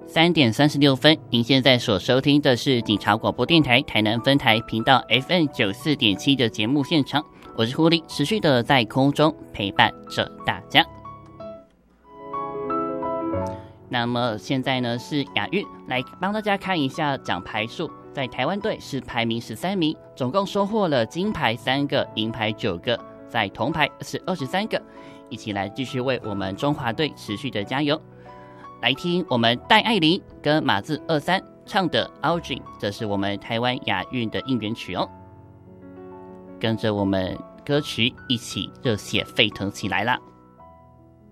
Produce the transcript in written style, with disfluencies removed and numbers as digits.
3点36分，您现在所收听的是警察广播电台台南分台频道 FM94.7 的节目现场，我是狐狸，持续的在空中陪伴着大家。那么现在呢是亚运，来帮大家看一下奖牌数，在台湾队是排名13名，总共收获了金牌3个，银牌9个，在铜牌是23个，一起来继续为我们中华队持续的加油。来听我们戴爱玲跟马自23唱的 Audrey， 这是我们台湾亚运的应援曲哦，跟着我们歌曲一起热血沸腾起来啦。